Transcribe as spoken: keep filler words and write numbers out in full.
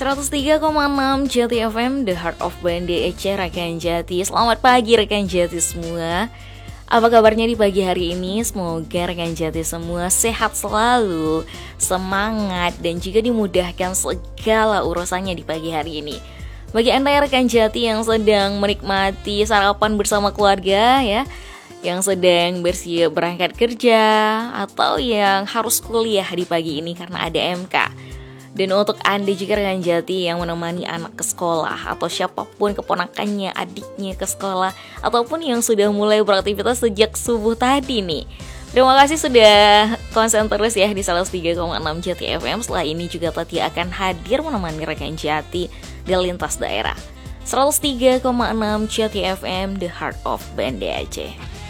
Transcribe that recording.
seratus tiga koma enam Jati F M, The Heart of Banda Aceh, rekan Jati. Selamat pagi rekan Jati semua. Apa kabarnya di pagi hari ini? Semoga rekan Jati semua sehat selalu, semangat, dan juga dimudahkan segala urusannya di pagi hari ini. Bagi Anda rekan Jati yang sedang menikmati sarapan bersama keluarga ya, yang sedang bersiap berangkat kerja, atau yang harus kuliah di pagi ini karena ada M K. Dan untuk Anda juga rekan Jati yang menemani anak ke sekolah, atau siapapun keponakannya, adiknya ke sekolah, ataupun yang sudah mulai beraktivitas sejak subuh tadi nih, terima kasih sudah konsen terus ya di seratus tiga koma enam Jati F M. Setelah ini juga Tati akan hadir menemani rekan Jati di lintas daerah. Seratus tiga koma enam Jati F M, The Heart of Banda Aceh.